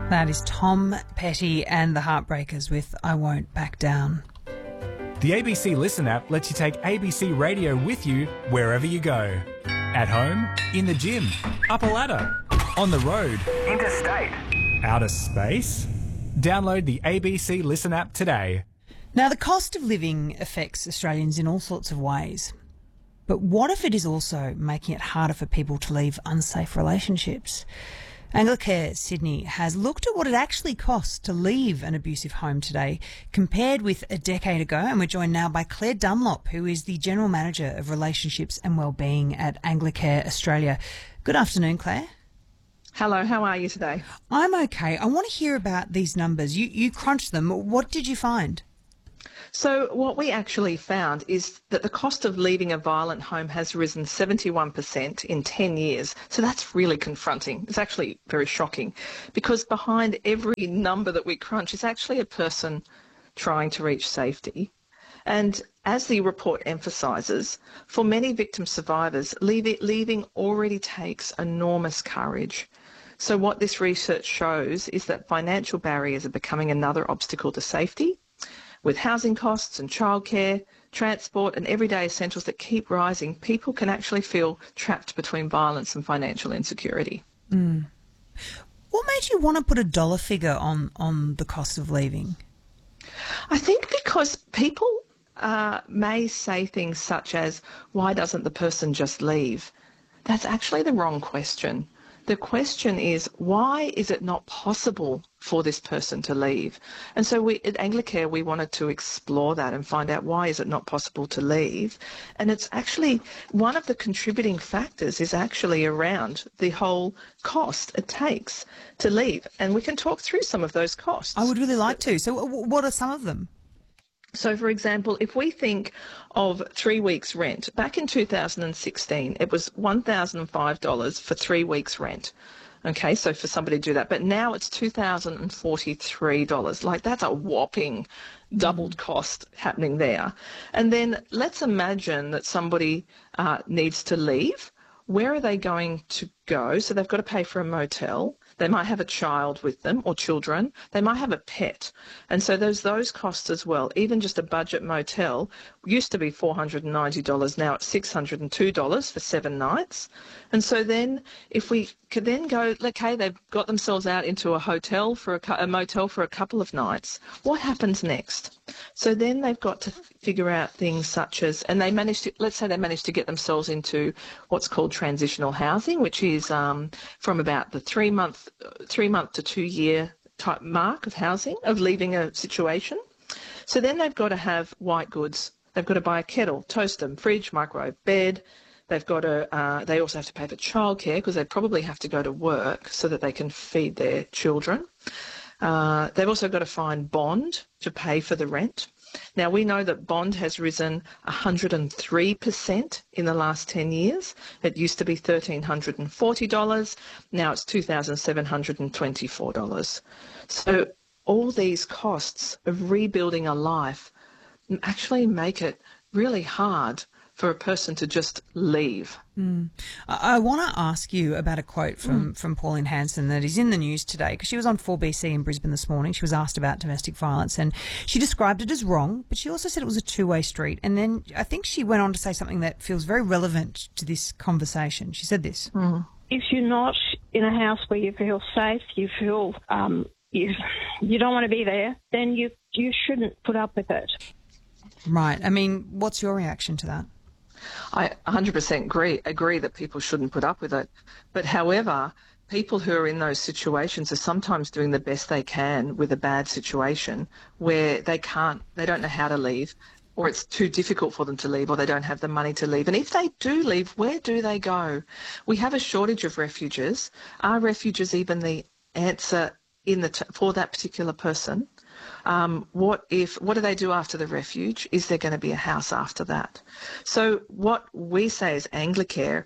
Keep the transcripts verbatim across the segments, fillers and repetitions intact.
That is Tom Petty and the Heartbreakers with I Won't Back Down. The A B C Listen app lets you take A B C Radio with you wherever you go. At home, in the gym, up a ladder, on the road, interstate, outer space. Download the A B C Listen app today. Now, the cost of living affects Australians in all sorts of ways. But what if it is also making it harder for people to leave unsafe relationships? Anglicare Sydney has looked at what it actually costs to leave an abusive home today compared with a decade ago, and we're joined now by Claire Dunlop, who is the General Manager of Relationships and Wellbeing at Anglicare Australia. Good afternoon, Claire. Hello, how are you today? I'm okay. I want to hear about these numbers. You, you crunched them. What did you find? So what we actually found is that the cost of leaving a violent home has risen seventy-one percent in ten years. So that's really confronting. It's actually very shocking because behind every number that we crunch is actually a person trying to reach safety. And as the report emphasises, for many victim survivors, leave, leaving already takes enormous courage. So what this research shows is that financial barriers are becoming another obstacle to safety. With housing costs and childcare, transport and everyday essentials that keep rising, people can actually feel trapped between violence and financial insecurity. Mm. What made you want to put a dollar figure on, on the cost of leaving? I think because people uh, may say things such as, why doesn't the person just leave? That's actually the wrong question. The question is, why is it not possible for this person to leave? And so we, at Anglicare, we wanted to explore that and find out why is it not possible to leave. And it's actually one of the contributing factors is actually around the whole cost it takes to leave. And we can talk through some of those costs. I would really like to. So what are some of them? So, for example, if we think of three weeks' rent, back in two thousand sixteen, it was one thousand five dollars for three weeks' rent. Okay, so for somebody to do that. But now it's two thousand forty-three dollars. Like, that's a whopping doubled cost happening there. And then let's imagine that somebody uh, needs to leave. Where are they going to go? So they've got to pay for a motel. They might have a child with them or children. They might have a pet. And so there's those costs as well. Even just a budget motel used to be four hundred ninety dollars. Now it's six hundred two dollars for seven nights. And so then if we could then go, okay, they've got themselves out into a hotel for a, a motel for a couple of nights. What happens next? So then they've got to figure out things such as, and they managed to, let's say they managed to get themselves into what's called transitional housing, which is um, from about the three month, three month to two year type mark of housing, of leaving a situation. So then they've got to have white goods. They've got to buy a kettle, toaster, fridge, microwave, bed. They've got to, uh, they also have to pay for childcare because they probably have to go to work so that they can feed their children. Uh, they've also got to find bond to pay for the rent. Now, we know that bond has risen one hundred three percent in the last ten years. It used to be one thousand three hundred forty dollars. Now it's two thousand seven hundred twenty-four dollars. So all these costs of rebuilding a life actually make it really hard for a person to just leave. Mm. I, I want to ask you about a quote from, mm. from Pauline Hanson that is in the news today, because she was on four B C in Brisbane this morning. She was asked about domestic violence and she described it as wrong, but she also said it was a two-way street. And then I think she went on to say something that feels very relevant to this conversation. She said this. Mm. If you're not in a house where you feel safe, you feel um, you, you don't want to be there, then you, you shouldn't put up with it. Right. I mean, what's your reaction to that? I one hundred percent agree, agree that people shouldn't put up with it. But however, people who are in those situations are sometimes doing the best they can with a bad situation where they can't, they don't know how to leave, or it's too difficult for them to leave, or they don't have the money to leave. And if they do leave, where do they go? We have a shortage of refuges. Are refuges even the answer in the t- for that particular person? Um, what if? What do they do after the refuge? Is there going to be a house after that? So what we say as Anglicare,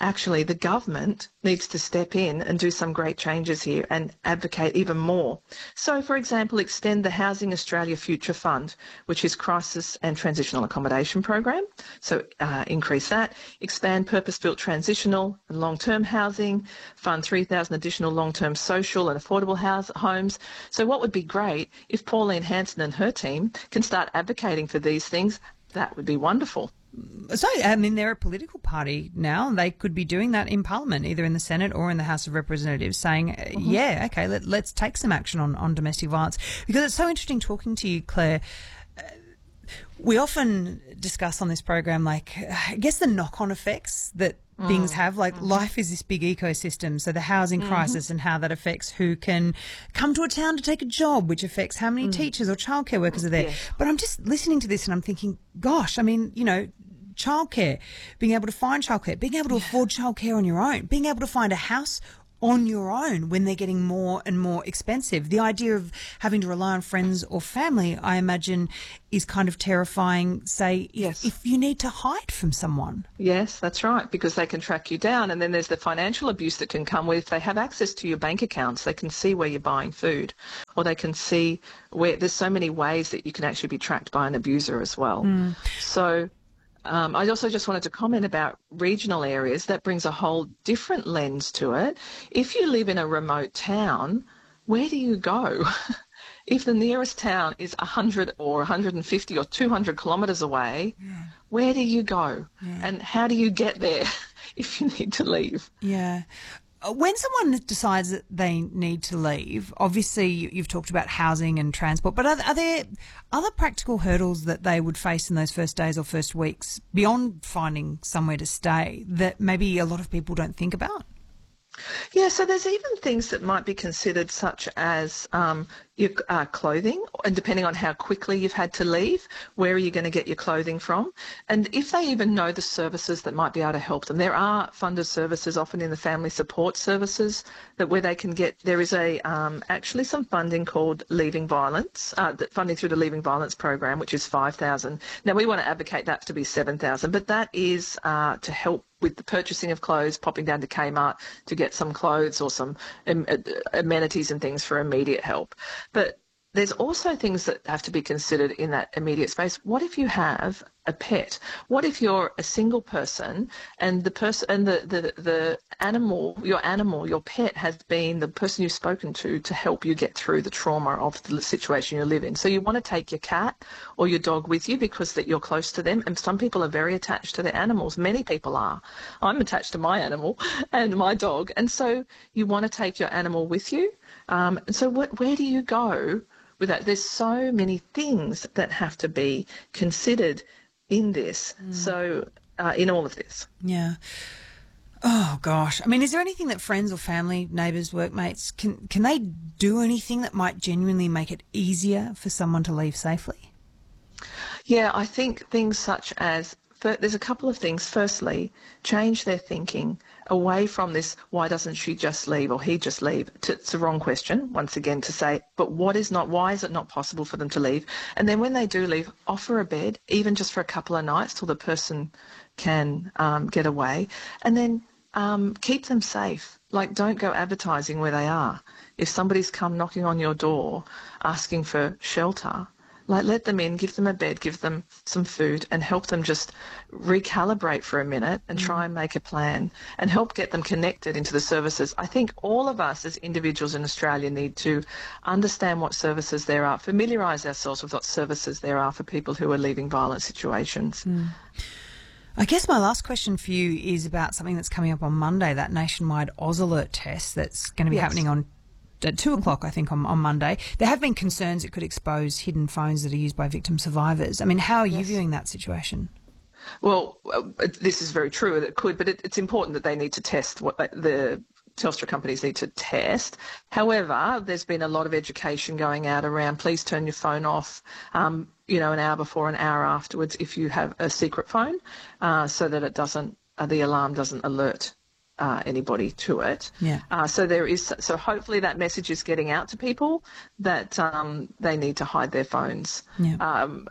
actually the government needs to step in and do some great changes here and advocate even more. So, for example, extend the Housing Australia Future Fund, which is crisis and transitional accommodation program. So uh, increase that. Expand purpose-built transitional and long-term housing. Fund three thousand additional long-term social and affordable house homes. So what would be great if Pauline Hanson and her team can start advocating for these things? That would be wonderful. So, I mean, they're a political party now. They could be doing that in Parliament, either in the Senate or in the House of Representatives, saying, mm-hmm. yeah, okay, let, let's take some action on, on domestic violence. Because it's so interesting talking to you, Claire. Uh, we often discuss on this program, like, I guess the knock-on effects that mm. things have. Like, mm-hmm. life is this big ecosystem. So the housing mm-hmm. crisis and how that affects who can come to a town to take a job, which affects how many mm. teachers or childcare workers are there. Yeah. But I'm just listening to this and I'm thinking, gosh, I mean, you know, childcare, being able to find childcare, being able to afford childcare on your own, being able to find a house on your own when they're getting more and more expensive. The idea of having to rely on friends or family, I imagine, is kind of terrifying, say, yes. if you need to hide from someone. Yes, that's right, because they can track you down. And then there's the financial abuse that can come with if they have access to your bank accounts. They can see where you're buying food, or they can see where there's so many ways that you can actually be tracked by an abuser as well. Mm. So Um, I also just wanted to comment about regional areas. That brings a whole different lens to it. If you live in a remote town, where do you go? If the nearest town is one hundred or one hundred fifty or two hundred kilometres away, yeah. where do you go? Yeah. And how do you get there if you need to leave? Yeah. When someone decides that they need to leave, obviously you've talked about housing and transport, but are, are there other practical hurdles that they would face in those first days or first weeks beyond finding somewhere to stay that maybe a lot of people don't think about? Yeah, so there's even things that might be considered, such as um, your uh, clothing, and depending on how quickly you've had to leave, where are you going to get your clothing from? And if they even know the services that might be able to help them. There are funded services, often in the family support services, that where they can get, there is a um, actually some funding called Leaving Violence, uh, funding through the Leaving Violence program, which is five thousand dollars. Now, we want to advocate that to be seven thousand dollars, but that is uh, to help with the purchasing of clothes, popping down to Kmart to get some clothes or some um, amenities and things for immediate help. But there's also things that have to be considered in that immediate space. What if you have a pet? What if you're a single person and the person and the, the, the animal, your animal, your pet has been the person you've spoken to to help you get through the trauma of the situation you live in? So you want to take your cat or your dog with you because that you're close to them, and some people are very attached to their animals. Many people are. I'm attached to my animal and my dog, and so you want to take your animal with you. Um, and so what, where do you go with that? There's so many things that have to be considered in this, mm. so uh, in all of this. Yeah. Oh, gosh. I mean, is there anything that friends or family, neighbours, workmates, can, can they do anything that might genuinely make it easier for someone to leave safely? Yeah, I think things such as, there's a couple of things. Firstly, change their thinking away from this, why doesn't she just leave or he just leave? It's the wrong question, once again, to say, but what is not, why is it not possible for them to leave? And then when they do leave, offer a bed, even just for a couple of nights till the person can um, get away. And then um, keep them safe. Like, don't go advertising where they are. If somebody's come knocking on your door asking for shelter, like, let them in, give them a bed, give them some food, and help them just recalibrate for a minute and try and make a plan and help get them connected into the services. I think all of us as individuals in Australia need to understand what services there are, familiarise ourselves with what services there are for people who are leaving violent situations. Mm. I guess my last question for you is about something that's coming up on Monday, that nationwide Oz Alert test that's going to be yes. happening on at two o'clock, I think, on, on Monday. There have been concerns it could expose hidden phones that are used by victim survivors. I mean, how are you yes. viewing that situation? Well, uh, this is very true that it could, but it, it's important that they need to test what they, the Telstra companies need to test. However, there's been a lot of education going out around, please turn your phone off, um, you know, an hour before, an hour afterwards if you have a secret phone, uh, so that it doesn't, uh, the alarm doesn't alert Uh, anybody to it. Yeah. Uh, so there is. So hopefully that message is getting out to people that um, they need to hide their phones. Yeah. Um,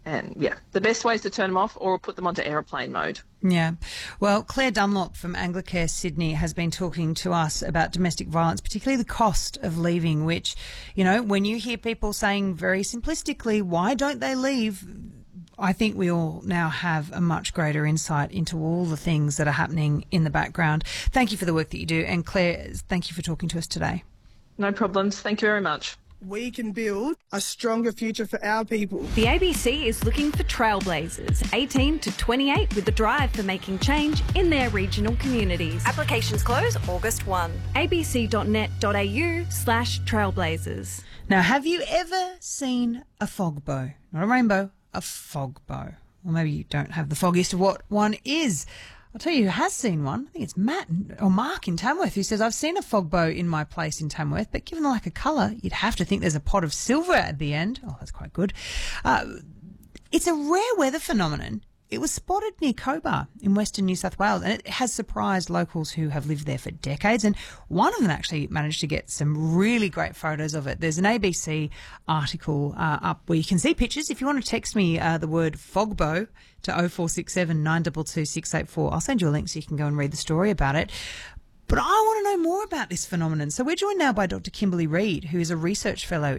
And, yeah, the best way is to turn them off or put them onto aeroplane mode. Yeah. Well, Claire Dunlop from Anglicare Sydney has been talking to us about domestic violence, particularly the cost of leaving, which, you know, when you hear people saying very simplistically, why don't they leave? I think we all now have a much greater insight into all the things that are happening in the background. Thank you for the work that you do. And Claire, thank you for talking to us today. No problems. Thank you very much. We can build a stronger future for our people. The A B C is looking for trailblazers, eighteen to twenty-eight, with a drive for making change in their regional communities. Applications close August first. abc.net.au slash trailblazers. Now, have you ever seen a fog bow? Not a rainbow, a fog bow. Or maybe you don't have the foggiest of what one is. I'll tell you who has seen one. I think it's Matt or Mark in Tamworth who says, I've seen a fog bow in my place in Tamworth, but given the lack of colour, you'd have to think there's a pot of silver at the end. Oh, that's quite good. Uh, it's a rare weather phenomenon. It was spotted near Cobar in Western New South Wales, and it has surprised locals who have lived there for decades. And one of them actually managed to get some really great photos of it. There's an A B C article uh, up where you can see pictures. If you want to text me uh, the word fogbow to oh four six seven, nine two two, six eight four, I'll send you a link so you can go and read the story about it. But I want to know more about this phenomenon. So we're joined now by Doctor Kimberly Reid, who is a research fellow